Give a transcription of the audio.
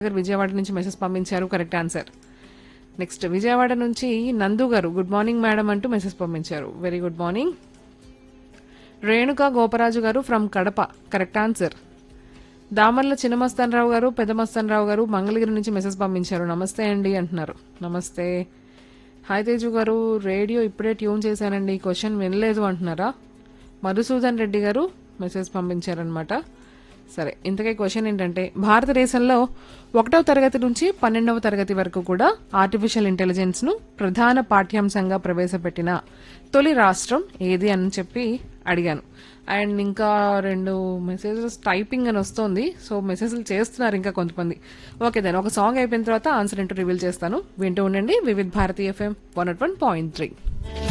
విజయవాడ నుంచి మెసేజ్ పంపించారు, correct answer. Next Vijayawada నుంచి నందు గారు గుడ్ మార్నింగ్ మేడం అంటూ మెసేజ్ పంపించారు, very good morning. Renuka Goparaju గారు from Kadapa, correct answer. Damarla Chinna Mastan Rao గారు పెద్దమస్తానరావు గారు మంగళగిరి నుంచి మెసేజ్ పంపించారు, నమస్తే అండి అంటున్నారు. నమస్తే. హాయ్ తేజు గారు, రేడియో ఇప్పుడే ట్యూన్ చేశానండి, క్వశ్చన్ వినలేదు అంటున్నారా. మధుసూదన్ రెడ్డి గారు మెసేజ్ పంపించారనమాట. సరే, ఇంతకీ క్వశ్చన్ ఏంటంటే భారతదేశంలో 1వ తరగతి నుంచి 12వ తరగతి వరకు కూడా ఆర్టిఫిషియల్ ఇంటెలిజెన్స్ ను ప్రధాన పాఠ్యాంశంగా ప్రవేశపెట్టిన తొలి రాష్ట్రం ఏది అని చెప్పి అడిగాను. అండ్ ఇంకా 2 మెసేజెస్ టైపింగ్ అని వస్తుంది, సో మెసేజ్లు చేస్తున్నారు ఇంకా కొంతమంది. ఓకే దెన్, ఒక సాంగ్ అయిపోయిన తర్వాత ఆన్సర్ ఏంటో రివీల్ చేస్తాను, వింటూ ఉండండి వివిధ్ భారతి FM 101.3.